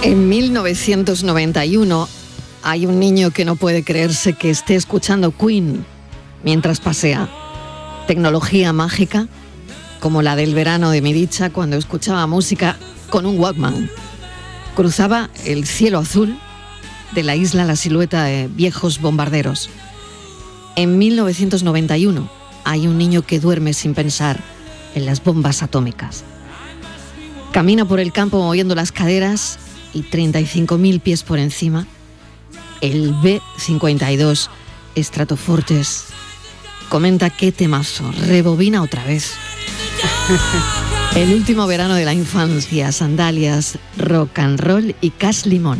En 1991 hay un niño que no puede creerse que esté escuchando Queen mientras pasea. Tecnología mágica, como la del verano de mi dicha cuando escuchaba música con un Walkman. Cruzaba el cielo azul de la isla la silueta de viejos bombarderos. En 1991 hay un niño que duerme sin pensar en las bombas atómicas. Camina por el campo moviendo las caderas y 35.000 pies por encima, el B-52 Stratofortress comenta qué temazo, rebobina otra vez. El último verano de la infancia, sandalias, rock and roll y cash limón.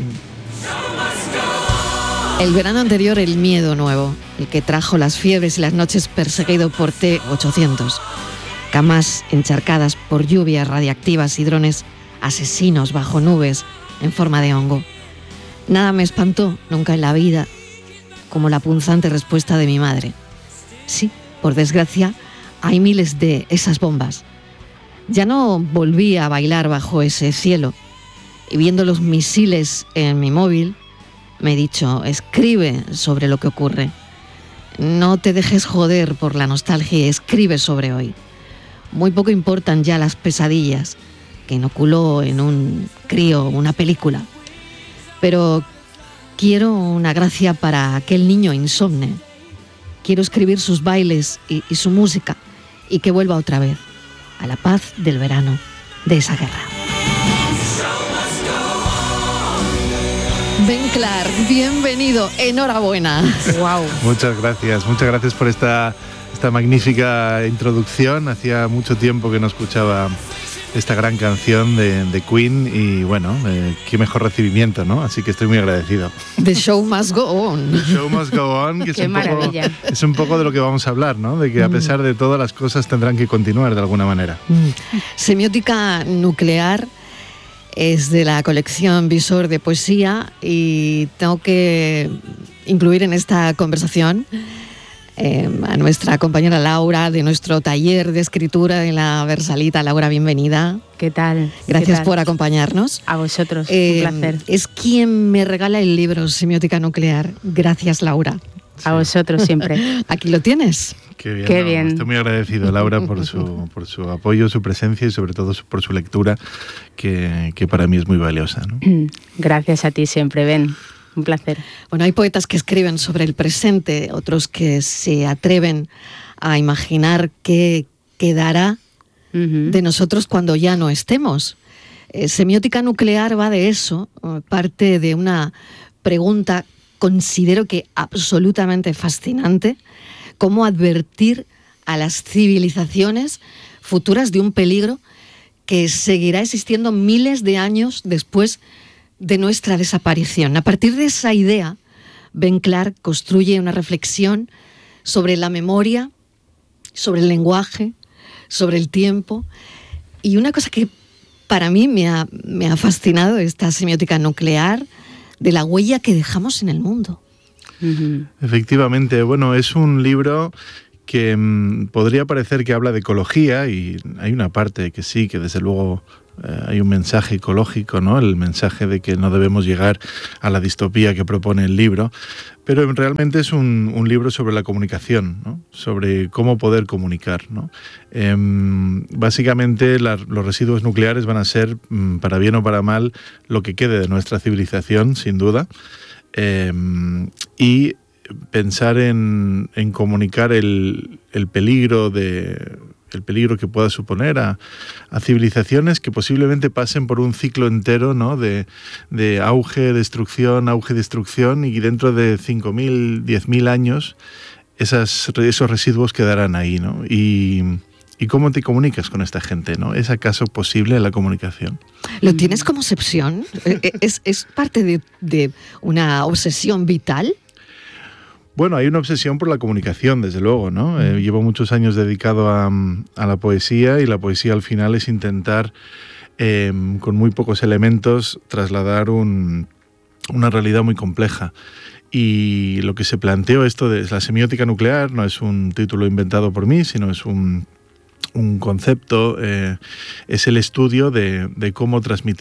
El verano anterior, el miedo nuevo, el que trajo las fiebres y las noches perseguido por T-800. Camas encharcadas por lluvias radiactivas y drones asesinos bajo nubes en forma de hongo. Nada me espantó nunca en la vida como la punzante respuesta de mi madre. Sí, por desgracia, hay miles de esas bombas. Ya no volví a bailar bajo ese cielo y viendo los misiles en mi móvil, me he dicho, escribe sobre lo que ocurre. No te dejes joder por la nostalgia y escribe sobre hoy. Muy poco importan ya las pesadillas que inoculó en un crío una película. Pero quiero una gracia para aquel niño insomne. Quiero escribir sus bailes y su música y que vuelva otra vez a la paz del verano de esa guerra. Ben Clark, bienvenido, enhorabuena. Wow. Muchas gracias por esta magnífica introducción. Hacía mucho tiempo que no escuchaba esta gran canción de Queen y bueno, qué mejor recibimiento, ¿no? Así que estoy muy agradecido. The show must go on. The show must go on, que es un poco de lo que vamos a hablar, ¿no? De que a pesar de todas las cosas tendrán que continuar de alguna manera. Semiótica nuclear es de la colección Visor de poesía y tengo que incluir en esta conversación a nuestra compañera Laura de nuestro taller de escritura de la Versalita. Laura, bienvenida. ¿Qué tal? Gracias por acompañarnos. A vosotros, un placer. Es quien me regala el libro Semiótica Nuclear. Gracias, Laura. A vosotros siempre. Aquí lo tienes. Qué bien. Estoy muy agradecido, Laura, por su apoyo, su presencia y sobre todo por su lectura, que para mí es muy valiosa, ¿no? Gracias a ti siempre, Ben. Un placer. Bueno, hay poetas que escriben sobre el presente, otros que se atreven a imaginar qué quedará de nosotros cuando ya no estemos. Semiótica nuclear va de eso, parte de una pregunta, considero que absolutamente fascinante, cómo advertir a las civilizaciones futuras de un peligro que seguirá existiendo miles de años después de nuestra desaparición. A partir de esa idea, Ben Clark construye una reflexión sobre la memoria, sobre el lenguaje, sobre el tiempo. Y una cosa que para mí me ha fascinado, esta semiótica nuclear, de la huella que dejamos en el mundo. Efectivamente, bueno, es un libro que podría parecer que habla de ecología y hay una parte que sí, que desde luego hay un mensaje ecológico, ¿no? El mensaje de que no debemos llegar a la distopía que propone el libro, pero realmente es un libro sobre la comunicación, ¿no? Sobre cómo poder comunicar, ¿no? Básicamente los residuos nucleares van a ser, para bien o para mal, lo que quede de nuestra civilización, sin duda, y pensar en comunicar el peligro que pueda suponer a civilizaciones que posiblemente pasen por un ciclo entero, ¿no? de auge, destrucción, y dentro de 5.000, 10.000 años esos residuos quedarán ahí, ¿no? Y cómo te comunicas con esta gente, ¿no? ¿Es acaso posible la comunicación? ¿Lo tienes como obsesión? ¿Es parte de una obsesión vital? Bueno, hay una obsesión por la comunicación, desde luego, ¿no? Llevo muchos años dedicado a la poesía y la poesía al final es intentar, con muy pocos elementos, trasladar una realidad muy compleja. Y lo que se planteó esto de la semiótica nuclear no es un título inventado por mí, sino es un concepto, es el estudio de cómo transmitir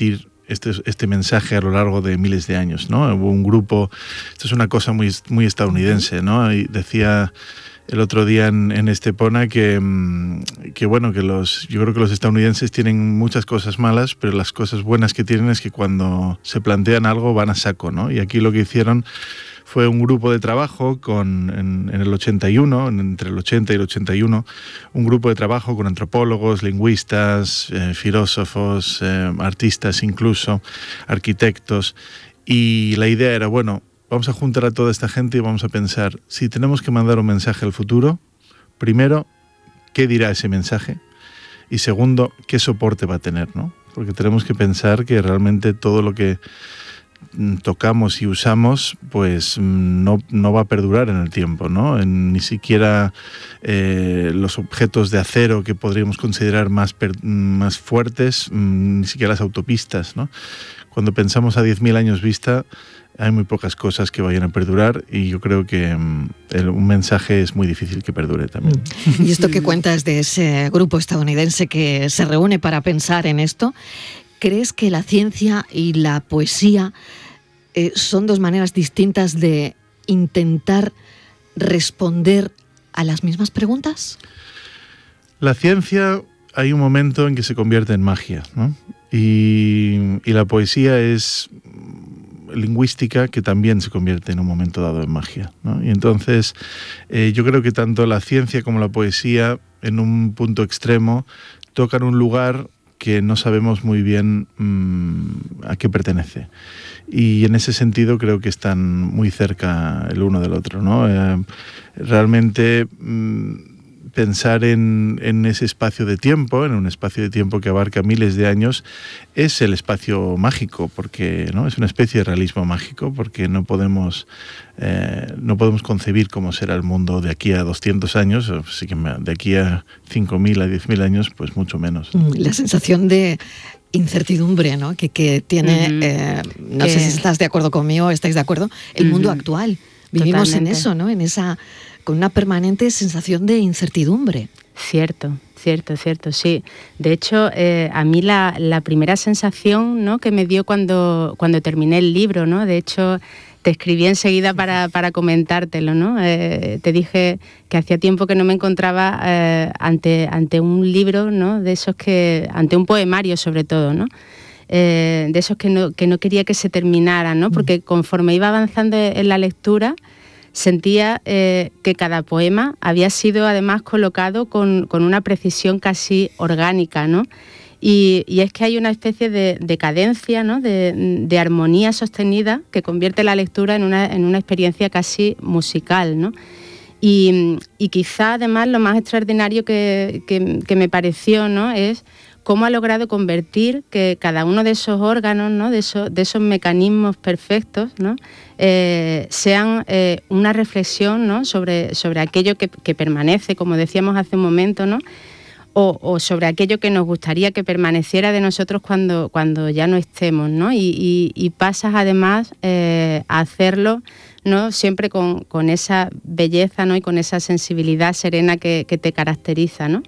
este mensaje a lo largo de miles de años, ¿no? Hubo un grupo, esto es una cosa muy, muy estadounidense, ¿no? Y decía el otro día en Estepona que bueno, yo creo que los estadounidenses tienen muchas cosas malas, pero las cosas buenas que tienen es que cuando se plantean algo van a saco, ¿no? Y aquí lo que hicieron fue un grupo de trabajo en el 81, entre el 80 y el 81, un grupo de trabajo con antropólogos, lingüistas, filósofos, artistas incluso, arquitectos, y la idea era, bueno, vamos a juntar a toda esta gente y vamos a pensar, si tenemos que mandar un mensaje al futuro, primero, ¿qué dirá ese mensaje? Y segundo, ¿qué soporte va a tener, ¿no? Porque tenemos que pensar que realmente todo lo que tocamos y usamos, pues no va a perdurar en el tiempo, ¿no? Ni siquiera los objetos de acero que podríamos considerar más fuertes, ni siquiera las autopistas, ¿no? Cuando pensamos a 10.000 años vista, hay muy pocas cosas que vayan a perdurar y yo creo que un mensaje es muy difícil que perdure también. Y esto que cuentas de ese grupo estadounidense que se reúne para pensar en esto, ¿crees que la ciencia y la poesía son dos maneras distintas de intentar responder a las mismas preguntas? La ciencia, hay un momento en que se convierte en magia, ¿no? Y la poesía es lingüística que también se convierte en un momento dado en magia, ¿no? Y entonces yo creo que tanto la ciencia como la poesía, en un punto extremo, tocan un lugar que no sabemos muy bien a qué pertenece. Y en ese sentido creo que están muy cerca el uno del otro, ¿no? Realmente pensar en ese espacio de tiempo, en un espacio de tiempo que abarca miles de años, es el espacio mágico, porque, ¿no? Es una especie de realismo mágico, porque no podemos concebir cómo será el mundo de aquí a 200 años, así que de aquí a 5.000 a 10.000 años, pues mucho menos. La sensación de incertidumbre, ¿no? que tiene, no sé si estás de acuerdo conmigo, estáis de acuerdo, el mundo actual. Vivimos Totalmente. en eso, ¿no? Con una permanente sensación de incertidumbre. Cierto, sí. De hecho, a mí la primera sensación, ¿no?, que me dio cuando terminé el libro, ¿no? De hecho, te escribí enseguida para comentártelo, ¿no? Te dije que hacía tiempo que no me encontraba ante un libro, ¿no?, de esos ante un poemario sobre todo, ¿no? De esos que no quería que se terminaran, ¿no? Porque conforme iba avanzando en la lectura, sentía que cada poema había sido además colocado con una precisión casi orgánica, ¿no? Y es que hay una especie de cadencia, ¿no?, de armonía sostenida que convierte la lectura en una experiencia casi musical, ¿no? Y quizá además lo más extraordinario que me pareció, ¿no?, es cómo ha logrado convertir que cada uno de esos órganos, ¿no?, de esos mecanismos perfectos, ¿no?, sean una reflexión, ¿no?, sobre aquello que permanece, como decíamos hace un momento, ¿no?, o sobre aquello que nos gustaría que permaneciera de nosotros cuando ya no estemos, ¿no? Y pasas además a hacerlo, ¿no?, siempre con esa belleza, ¿no?, y con esa sensibilidad serena que te caracteriza, ¿no?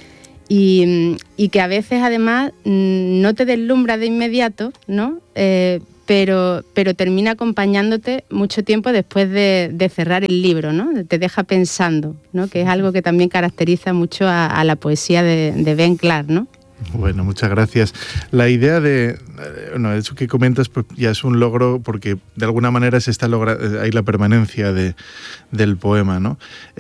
Y que a veces además no te deslumbra de inmediato, ¿no? Pero termina acompañándote mucho tiempo después de cerrar el libro, ¿no? Te deja pensando, ¿no?, que es algo que también caracteriza mucho a la poesía de Ben Clark, ¿no? Bueno, muchas gracias. La idea eso que comentas, pues ya es un logro, porque de alguna manera hay la permanencia del poema, ¿no?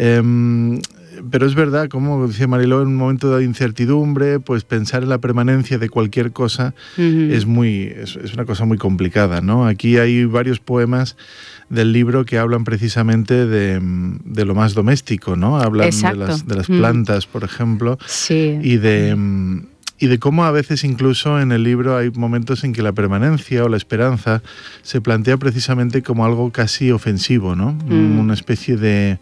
Pero es verdad, como decía Mariló, en un momento de incertidumbre, pues pensar en la permanencia de cualquier cosa es una cosa muy complicada, ¿no? Aquí hay varios poemas del libro que hablan precisamente de lo más doméstico, ¿no? Hablan de las plantas, por ejemplo, sí. y de cómo a veces incluso en el libro hay momentos en que la permanencia o la esperanza se plantea precisamente como algo casi ofensivo, ¿no? Una especie de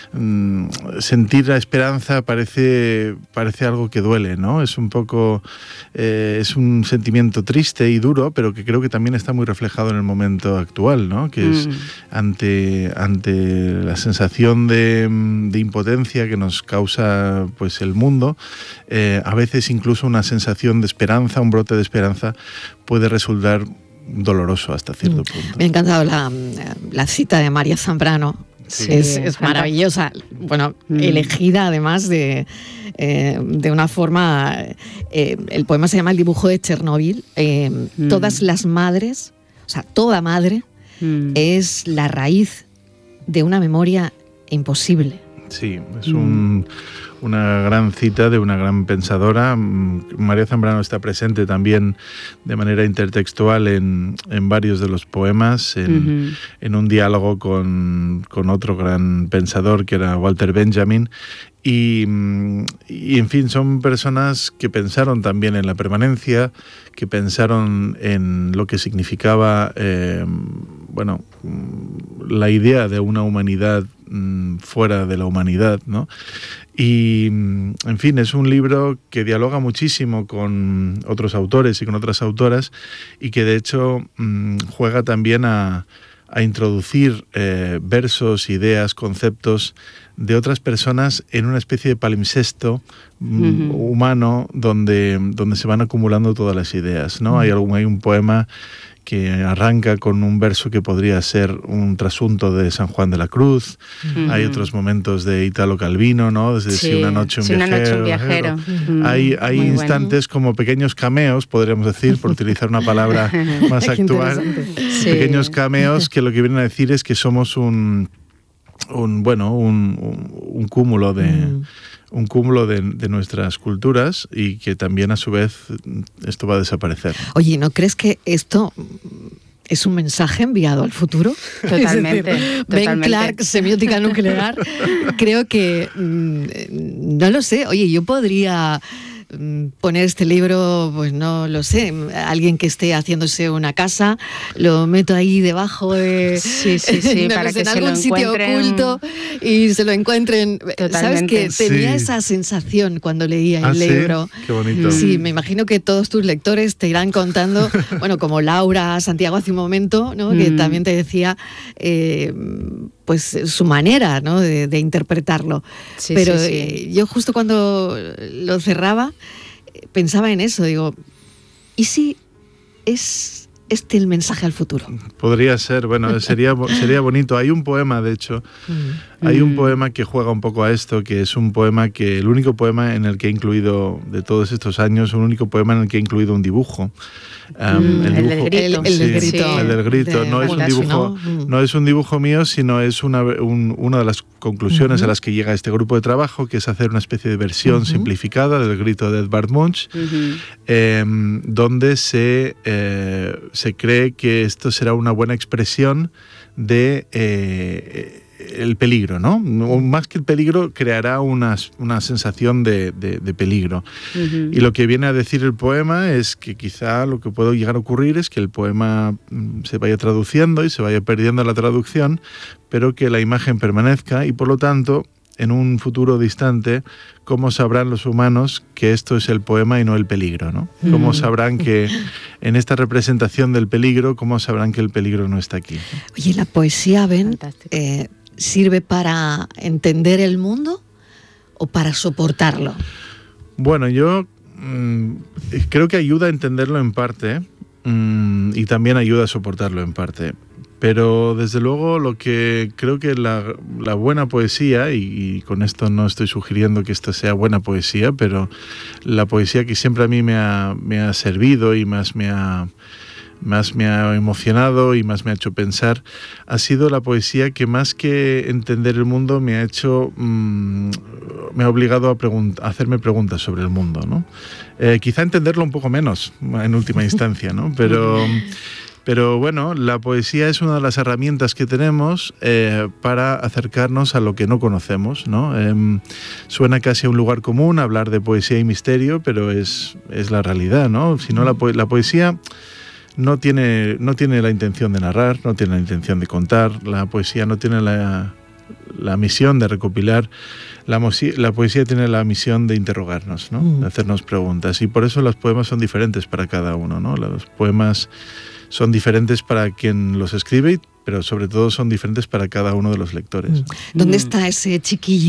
sentir la esperanza parece algo que duele, ¿no? Es un poco es un sentimiento triste y duro, pero que creo que también está muy reflejado en el momento actual, ¿no? Que es ante la sensación de impotencia que nos causa, pues, el mundo, a veces incluso una sensación de esperanza, un brote de esperanza, puede resultar doloroso hasta cierto punto. Me ha encantado la cita de María Zambrano. Sí, es maravillosa. Bueno, elegida además de una forma... el poema se llama El dibujo de Chernóbil. Todas las madres, o sea, toda madre es la raíz de una memoria imposible. Sí, es una gran cita de una gran pensadora. María Zambrano está presente también de manera intertextual en varios de los poemas, en un diálogo con otro gran pensador que era Walter Benjamin. Y en fin, son personas que pensaron también en la permanencia, que pensaron en lo que significaba la idea de una humanidad fuera de la humanidad, ¿no? Y, en fin, es un libro que dialoga muchísimo con otros autores y con otras autoras y que, de hecho, juega también a introducir versos, ideas, conceptos de otras personas en una especie de palimpsesto humano donde se van acumulando todas las ideas, ¿no? Hay un poema que arranca con un verso que podría ser un trasunto de San Juan de la Cruz. Hay otros momentos de Italo Calvino, ¿no? Desde Si una noche un viajero. Hay instantes como pequeños cameos, podríamos decir, por utilizar una palabra más actual. Sí. Pequeños cameos que lo que vienen a decir es que somos un cúmulo de nuestras culturas y que también a su vez esto va a desaparecer. Oye, ¿no crees que esto es un mensaje enviado al futuro? Totalmente. Es decir, Ben Clark, semiótica nuclear, creo que, no lo sé, oye, yo podría poner este libro, pues no lo sé, alguien que esté haciéndose una casa, lo meto ahí debajo de no para sé, que en se algún lo sitio oculto y se lo encuentren. Totalmente. ¿Sabes que tenía esa sensación cuando leía el libro? Qué bonito. Sí, me imagino que todos tus lectores te irán contando, bueno, como Laura Santiago hace un momento, ¿no? Que también te decía pues su manera, ¿no? de interpretarlo. Pero yo justo cuando lo cerraba pensaba en eso, digo, ¿y si es este el mensaje al futuro? Podría ser, bueno, sería bonito. Hay un poema, de hecho, hay un poema que juega un poco a esto, que es un poema que, el único poema en el que he incluido, de todos estos años, un único poema en el que he incluido un dibujo. El del grito. El del grito. No es un dibujo mío, sino es una de las conclusiones a las que llega este grupo de trabajo, que es hacer una especie de versión simplificada del grito de Edvard Munch, donde se cree que esto será una buena expresión de el peligro, ¿no? Más que el peligro, creará una sensación de peligro. Y lo que viene a decir el poema es que quizá lo que puede llegar a ocurrir es que el poema se vaya traduciendo y se vaya perdiendo la traducción, pero que la imagen permanezca y, por lo tanto, en un futuro distante, ¿cómo sabrán los humanos que esto es el poema y no el peligro, ¿no? ¿Cómo sabrán que en esta representación del peligro, cómo sabrán que el peligro no está aquí? Oye, ¿la poesía, Ben, sirve para entender el mundo o para soportarlo? Bueno, yo creo que ayuda a entenderlo en parte y también ayuda a soportarlo en parte. Pero desde luego lo que creo que la buena poesía, y con esto no estoy sugiriendo que esto sea buena poesía, pero la poesía que siempre a mí me ha servido y más me ha emocionado y más me ha hecho pensar, ha sido la poesía que, más que entender el mundo, me ha obligado a hacerme preguntas sobre el mundo, ¿no? Quizá entenderlo un poco menos en última instancia, ¿no? Pero bueno, la poesía es una de las herramientas que tenemos para acercarnos a lo que no conocemos, ¿no? Suena casi a un lugar común hablar de poesía y misterio, pero es la realidad, ¿no? Si no, la poesía no tiene la intención de narrar, no tiene la intención de contar. La poesía no tiene la misión de recopilar. La poesía tiene la misión de interrogarnos, ¿no? De hacernos preguntas. Y por eso los poemas son diferentes para cada uno, ¿no? Los poemas son diferentes para quien los escribe, pero sobre todo son diferentes para cada uno de los lectores. ¿Dónde está ese chiquillo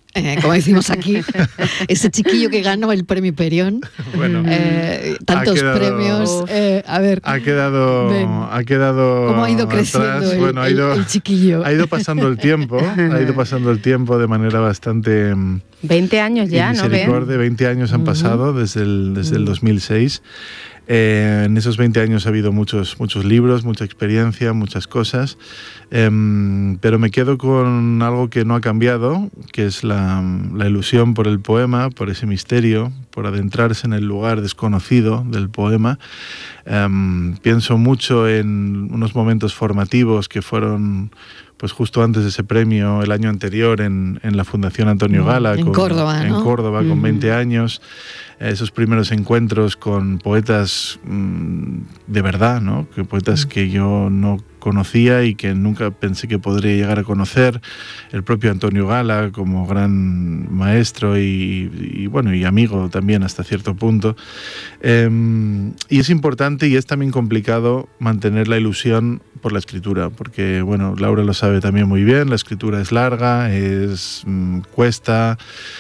como decimos aquí, ese chiquillo que ganó el premio Hiperión. Bueno, tantos premios. A ver, ha quedado ¿cómo ha ido creciendo el chiquillo? Ha ido pasando el tiempo, de manera bastante 20 años ya, ¿no? 20 años han pasado desde el 2006. En esos 20 años ha habido muchos libros, mucha experiencia, muchas cosas, pero me quedo con algo que no ha cambiado, que es la ilusión por el poema, por ese misterio, por adentrarse en el lugar desconocido del poema. Pienso mucho en unos momentos formativos que fueron pues justo antes de ese premio, el año anterior, en la Fundación Antonio Gala. En Córdoba, ¿no? En Córdoba, con 20 años. Esos primeros encuentros con poetas de verdad, ¿no? Que poetas que yo no conocía y que nunca pensé que podría llegar a conocer. El propio Antonio Gala como gran maestro y amigo también hasta cierto punto. Y es importante y es también complicado mantener la ilusión por la escritura, porque, bueno, Laura lo sabe también muy bien, la escritura es larga, cuesta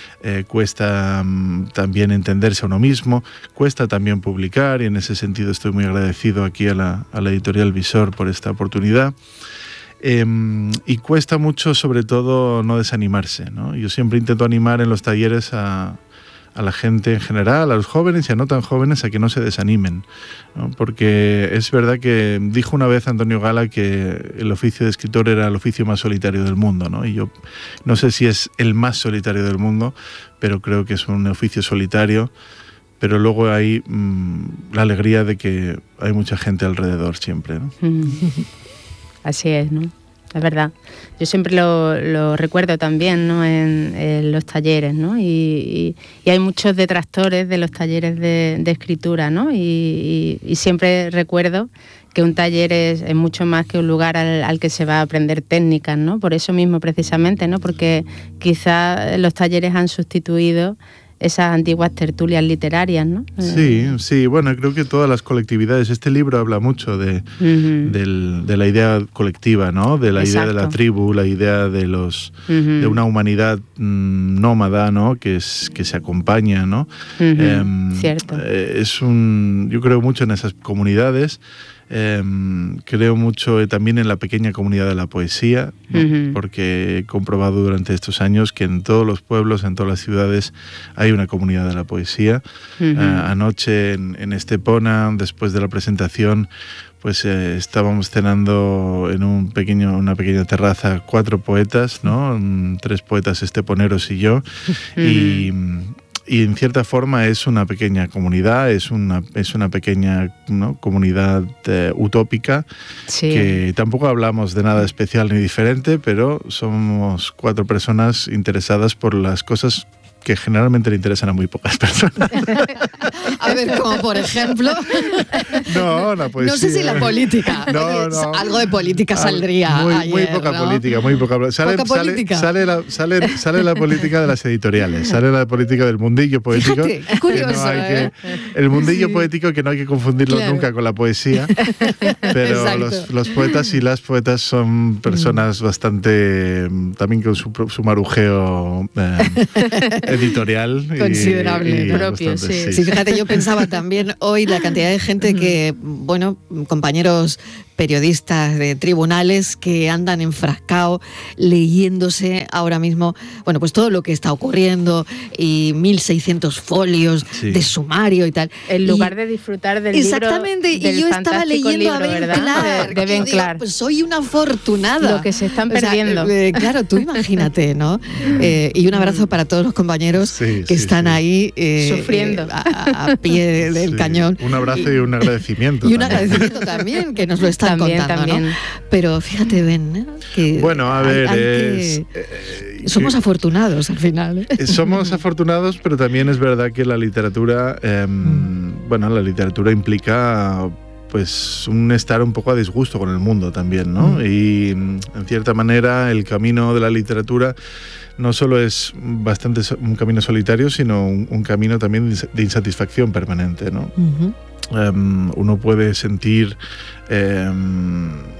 también entenderse a uno mismo, cuesta también publicar, y en ese sentido estoy muy agradecido aquí a la editorial Visor por esta oportunidad. Y cuesta mucho, sobre todo, no desanimarse, ¿no? Yo siempre intento animar en los talleres a la gente en general, a los jóvenes y a no tan jóvenes, a que no se desanimen, ¿no? Porque es verdad que dijo una vez Antonio Gala que el oficio de escritor era el oficio más solitario del mundo, ¿no? Y yo no sé si es el más solitario del mundo, pero creo que es un oficio solitario, pero luego hay la alegría de que hay mucha gente alrededor siempre, ¿no? Así es, ¿no? Es verdad. Yo siempre lo recuerdo también, ¿no? En los talleres, ¿no? Y hay muchos detractores de los talleres de escritura, ¿no? Y siempre recuerdo que un taller es mucho más que un lugar al que se va a aprender técnicas, ¿no? Por eso mismo, precisamente, ¿no? Porque quizá los talleres han sustituido esas antiguas tertulias literarias, ¿no? Sí, bueno, creo que todas las colectividades, este libro habla mucho de la idea colectiva, ¿no? De la idea de la tribu, la idea de de una humanidad nómada, ¿no? Que se acompaña, ¿no? Cierto. Yo creo mucho en esas comunidades. Creo mucho también en la pequeña comunidad de la poesía, ¿no? Porque he comprobado durante estos años que en todos los pueblos, en todas las ciudades, hay una comunidad de la poesía. Anoche en Estepona, después de la presentación, pues estábamos cenando en una pequeña terraza 4 poetas, ¿no? 3 poetas esteponeros y yo. Y en cierta forma es una pequeña comunidad, es una pequeña, ¿no? Comunidad utópica, sí. Que tampoco hablamos de nada especial ni diferente, pero somos 4 personas interesadas por las cosas que generalmente le interesan a muy pocas personas. A ver, como por ejemplo... No, la poesía. No sé si la política. No. Algo de política saldría muy poca, ¿no? Política, muy poca. Sale la política de las editoriales, sale la política del mundillo poético. Fíjate, qué curioso, el mundillo poético, que no hay que confundirlo nunca con la poesía, pero los poetas y las poetas son personas bastante... también con su marujeo... editorial considerable, propio, sí. Sí, fíjate, yo pensaba también hoy la cantidad de gente que, bueno, compañeros periodistas de tribunales que andan enfrascados leyéndose ahora mismo, bueno, pues todo lo que está ocurriendo y 1.600 folios de sumario y tal. En lugar de disfrutar del exactamente, libro, del y yo estaba leyendo libro, a Ben ¿verdad? Clark, de Ben Clark. Pues soy una afortunada. Lo que se están perdiendo. Claro, tú imagínate, ¿no? Y un abrazo para todos los compañeros que están ahí sufriendo a pie del cañón. Un abrazo y un agradecimiento. Y un agradecimiento también, que nos lo están contando, ¿no? Pero fíjate, Ben, que bueno, a ver, somos afortunados al final. Somos afortunados, pero también es verdad que la literatura, la literatura implica pues un estar un poco a disgusto con el mundo también, ¿no? Y en cierta manera el camino de la literatura no solo es bastante un camino solitario, sino un camino también de insatisfacción permanente, ¿no? Uno puede sentir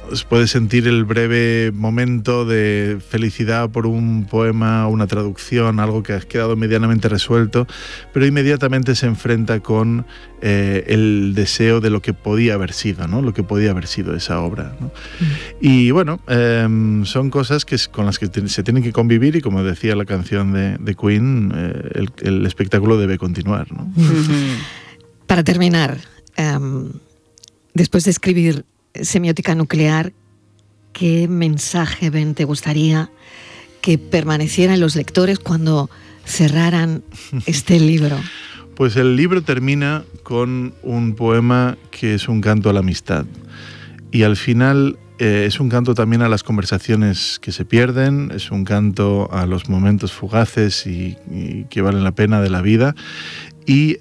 puedes sentir el breve momento de felicidad por un poema, una traducción, algo que has quedado medianamente resuelto, pero inmediatamente se enfrenta con el deseo de lo que podía haber sido, ¿no? Lo que podía haber sido esa obra, ¿no? Y bueno, son cosas con las que se tienen que convivir, y como decía la canción de Queen, el espectáculo debe continuar, ¿no? Para terminar, después de escribir Semiótica nuclear, ¿qué mensaje, Ben, te gustaría que permaneciera en los lectores cuando cerraran este libro? Pues el libro termina con un poema que es un canto a la amistad. Y al final es un canto también a las conversaciones que se pierden, es un canto a los momentos fugaces y que valen la pena de la vida. Y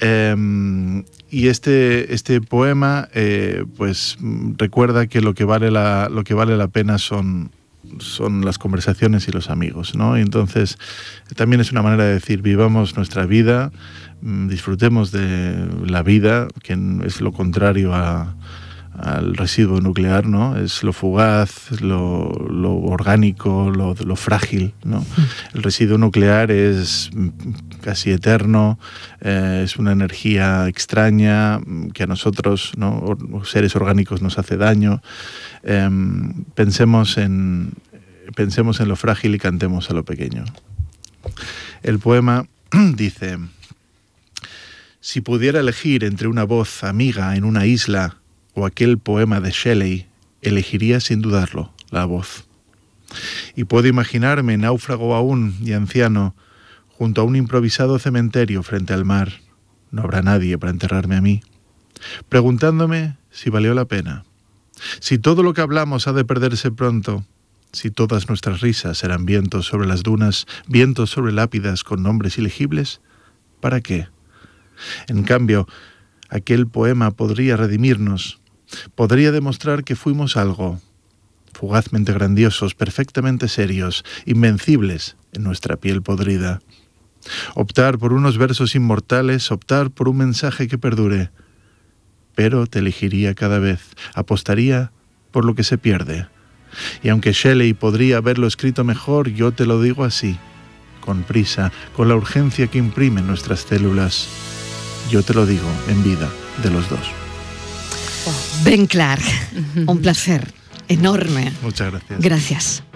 este poema pues recuerda que lo que vale la pena son las conversaciones y los amigos, ¿no? Y entonces también es una manera de decir: vivamos nuestra vida, disfrutemos de la vida, que es lo contrario al residuo nuclear, ¿no? Es lo fugaz, lo orgánico, lo frágil, ¿no? El residuo nuclear es casi eterno, es una energía extraña que a nosotros, ¿no?, seres orgánicos, nos hace daño. Pensemos en lo frágil y cantemos a lo pequeño. El poema dice: si pudiera elegir entre una voz amiga en una isla o aquel poema de Shelley, elegiría sin dudarlo la voz. Y puedo imaginarme náufrago aún y anciano, junto a un improvisado cementerio frente al mar. No habrá nadie para enterrarme a mí, preguntándome si valió la pena. Si todo lo que hablamos ha de perderse pronto, si todas nuestras risas serán vientos sobre las dunas, vientos sobre lápidas con nombres ilegibles, ¿para qué? En cambio, aquel poema podría redimirnos, podría demostrar que fuimos algo, fugazmente grandiosos, perfectamente serios, invencibles en nuestra piel podrida. Optar por unos versos inmortales, optar por un mensaje que perdure. Pero te elegiría cada vez, apostaría por lo que se pierde. Y aunque Shelley podría haberlo escrito mejor, yo te lo digo así, con prisa, con la urgencia que imprimen nuestras células. Yo te lo digo en vida de los dos. Ben Clark, un placer enorme. Muchas gracias. Gracias.